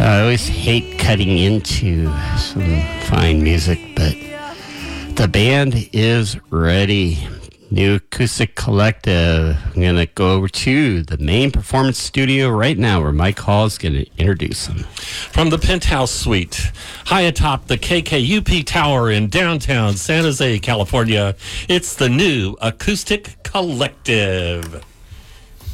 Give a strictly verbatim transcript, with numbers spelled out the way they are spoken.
I always hate cutting into some fine music, but the band is ready. New Acoustic Collective. I'm going to go over to the main performance studio right now where Mike Hall is going to introduce them. From the penthouse suite, high atop the K K U P Tower in downtown San Jose, California, it's the New Acoustic Collective.